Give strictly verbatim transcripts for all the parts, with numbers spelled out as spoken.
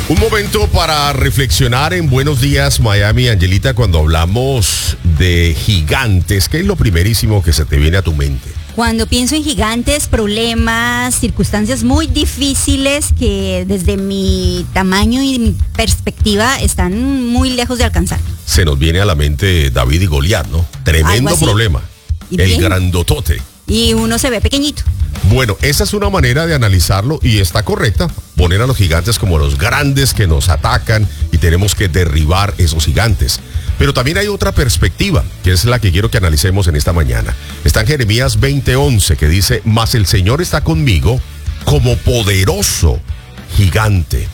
Un momento para reflexionar en Buenos Días Miami, Angelita, cuando hablamos de gigantes. ¿Qué es lo primerísimo que se te viene a tu mente? Cuando pienso en gigantes, problemas, circunstancias muy difíciles que desde mi tamaño y mi perspectiva están muy lejos de alcanzar. Se nos viene a la mente David y Goliat, ¿no? Tremendo problema. ¿Y el bien? grandotote. Y uno se ve pequeñito. Bueno, esa es una manera de analizarlo y está correcta. Poner a los gigantes como los grandes que nos atacan y tenemos que derribar esos gigantes. Pero también hay otra perspectiva, que es la que quiero que analicemos en esta mañana. Está en Jeremías veinte once, que dice: mas el Señor está conmigo como poderoso gigante.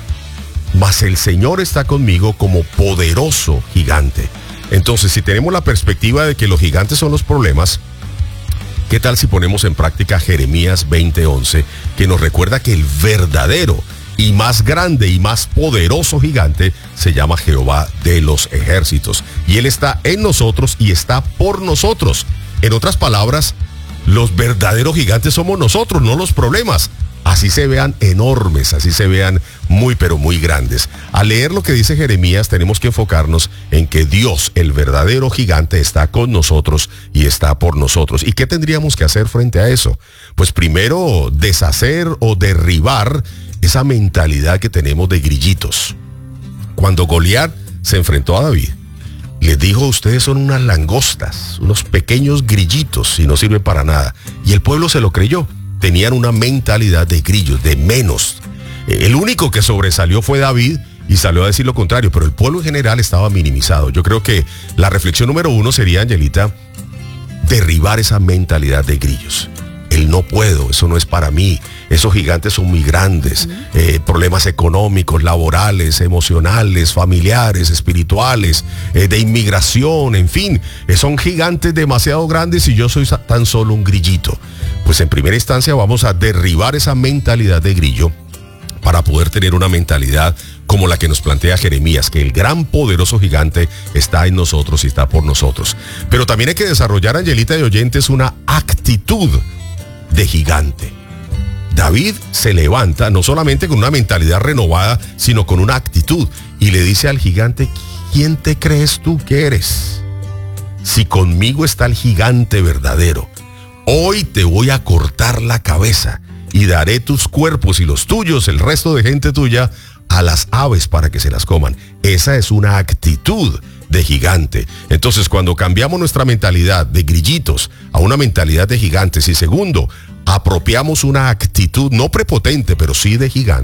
Mas el Señor está conmigo como poderoso gigante. Entonces, si tenemos la perspectiva de que los gigantes son los problemas, ¿qué tal si ponemos en práctica Jeremías veinte once, que nos recuerda que el verdadero y más grande y más poderoso gigante se llama Jehová de los ejércitos? Y Él está en nosotros y está por nosotros. En otras palabras, los verdaderos gigantes somos nosotros, no los problemas. Así se vean enormes, así se vean muy pero muy grandes. Al leer lo que dice Jeremías, tenemos que enfocarnos en que Dios, el verdadero gigante, está con nosotros y está por nosotros. ¿Y qué tendríamos que hacer frente a eso? Pues primero, deshacer o derribar esa mentalidad que tenemos de grillitos. Cuando Goliat se enfrentó a David, les dijo: ustedes son unas langostas, unos pequeños grillitos y no sirven para nada. Y el pueblo se lo creyó. Tenían una mentalidad de grillos, de menos. El único que sobresalió fue David y salió a decir lo contrario, pero el pueblo en general estaba minimizado. Yo creo que la reflexión número uno sería, Angelita, derribar esa mentalidad de grillos. El no puedo, eso no es para mí, esos gigantes son muy grandes, eh, problemas económicos, laborales, emocionales, familiares, espirituales, eh, de inmigración, en fin, eh, son gigantes demasiado grandes y yo soy tan solo un grillito. Pues en primera instancia vamos a derribar esa mentalidad de grillo para poder tener una mentalidad como la que nos plantea Jeremías, que el gran poderoso gigante está en nosotros y está por nosotros. Pero también hay que desarrollar, Angelita y oyentes, una actitud de gigante. David se levanta no solamente con una mentalidad renovada, sino con una actitud, y le dice al gigante: ¿quién te crees tú que eres? Si conmigo está el gigante verdadero, hoy te voy a cortar la cabeza y daré tus cuerpos y los tuyos, el resto de gente tuya, a las aves para que se las coman. Esa es una actitud de gigante. Entonces, cuando cambiamos nuestra mentalidad de grillitos a una mentalidad de gigantes, y segundo, apropiamos una actitud no prepotente, pero sí de gigante,